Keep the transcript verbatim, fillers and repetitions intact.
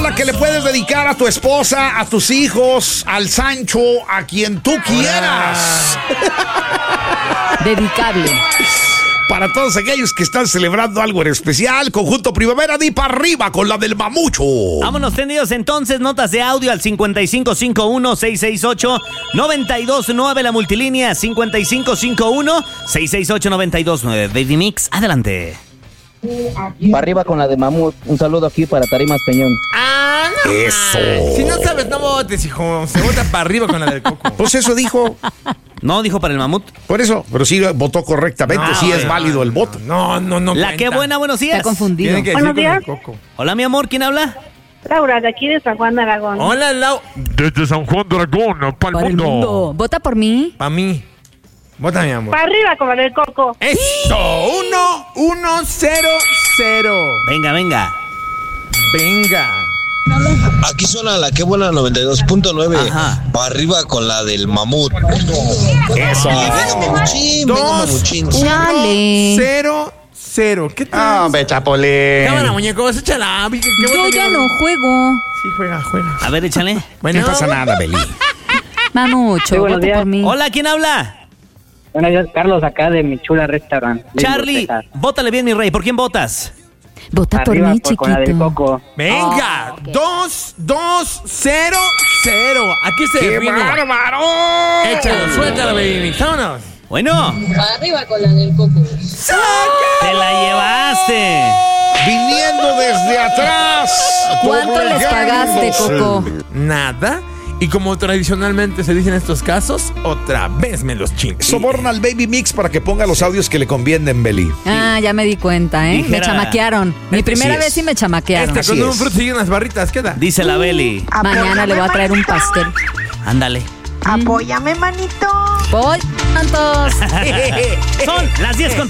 rola que le puedes dedicar a tu esposa, a tus hijos, al Sancho, a quien tú quieras. Dedicable. Para todos aquellos que están celebrando algo en especial, Conjunto Primavera, di para arriba con la del mamucho. Vámonos tendidos entonces, notas de audio al cincuenta y cinco cincuenta y uno, seiscientos sesenta y ocho, noventa y dos nueve, la multilínea cincuenta y cinco cincuenta y uno, seiscientos sesenta y ocho, noventa y dos nueve. Baby Mix, adelante. Para arriba con la de Mamut. Un saludo aquí para Tarimas Peñón. Ah, no. Eso. Si no sabes, no votes, hijo. Se vota para arriba con la del Coco. Pues eso dijo. No, dijo para el mamut. Por eso, pero sí votó correctamente, No, sí es no, válido el voto. No, no, no. La que buena, buenos días. Está confundido. Tiene que decir Buenos con el días. Coco. Hola, mi amor, ¿quién habla? Laura, de aquí de San Juan de Aragón. Hola, Lau. Desde San Juan de Aragón, para Para el el mundo. mundo. Vota por mí. Para mí. Vota, mi amor. Para arriba con la del Coco. Eso. Uno, uno, cero, cero. Venga, venga. Venga. Aquí suena la que buena noventa y dos punto nueve. Ajá. Para arriba con la del mamut. Eso. Y venga mamuchín, venga Dos, mamuchín. Chale. Cero, cero. ¿Qué tal? Ah, hombre, Chapolín. Cámara, muñecos, échala. Qué, qué Yo bueno, ya qué no bueno. juego. Sí, juega, juega. A ver, échale. Bueno, No pasa nada, Beli. Mamucho, Sí, buenos vota días. por mí. Hola, ¿quién habla? Buenos días, Carlos, acá de mi chula restaurant. Charlie, bótale bien, mi rey. ¿Por quién votas? Vota por Arriba mí, por- con la del chiquito. Coco. Venga. Dos, dos, cero, cero. Aquí se ¡Qué define. bárbaro! Échalo, suéltalo, baby. Vámonos. Bueno, Para arriba con la del Coco. te la llevaste. Viniendo desde atrás. ¿Cuánto les pagaste, Coco? Nada. Y como tradicionalmente se dice en estos casos, otra vez me los chingo. Soborna al Baby Mix para que ponga los audios que le convienen, Beli. Ah, ya me di cuenta, ¿eh? Dijera- Me chamaquearon. Mi primera es. vez sí me chamaquearon. Este Así con un es. fruto y unas barritas, ¿qué da? Dice la Beli. Mañana le voy a traer un pastel. Ándale. Apóyame, manito. Voy, tantos. Son las diez con